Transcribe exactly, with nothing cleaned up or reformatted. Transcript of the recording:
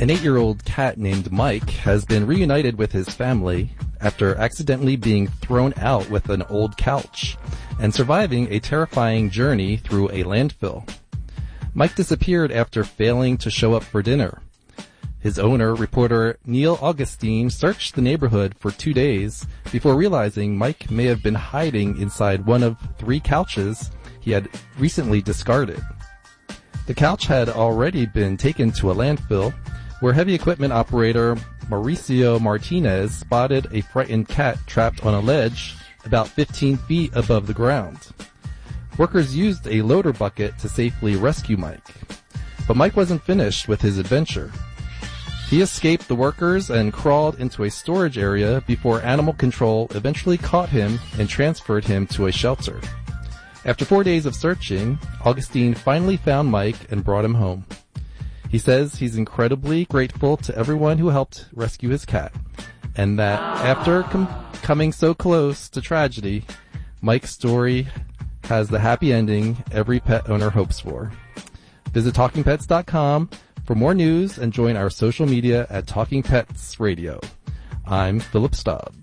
An eight-year-old cat named Mike has been reunited with his family after accidentally being thrown out with an old couch and surviving a terrifying journey through a landfill. Mike disappeared after failing to show up for dinner. His owner, reporter Neil Augustine, searched the neighborhood for two days before realizing Mike may have been hiding inside one of three couches he had recently discarded. The couch had already been taken to a landfill, where heavy equipment operator Mauricio Martinez spotted a frightened cat trapped on a ledge about fifteen feet above the ground. Workers used a loader bucket to safely rescue Mike. But Mike wasn't finished with his adventure. He escaped the workers and crawled into a storage area before animal control eventually caught him and transferred him to a shelter. After four days of searching, Augustine finally found Mike and brought him home. He says he's incredibly grateful to everyone who helped rescue his cat, and that after com- coming so close to tragedy, Mike's story has the happy ending every pet owner hopes for. Visit talking pets dot com for more news and join our social media at Talking Pets Radio. I'm Philip Staub.